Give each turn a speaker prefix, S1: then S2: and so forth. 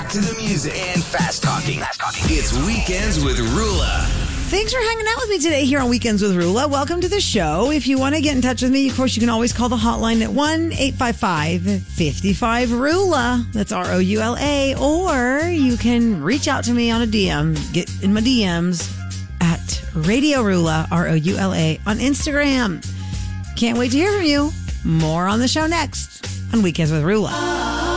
S1: Back to the music and fast talking. It's Weekends with Rula.
S2: Thanks for hanging out with me today here on Weekends with Rula. Welcome to the show. If you want to get in touch with me, of course, you can always call the hotline at 1-855-55-RULA. That's ROULA. Or you can reach out to me on a DM. Get in my DMs at Radio Rula, ROULA, on Instagram. Can't wait to hear from you. More on the show next on Weekends with Rula.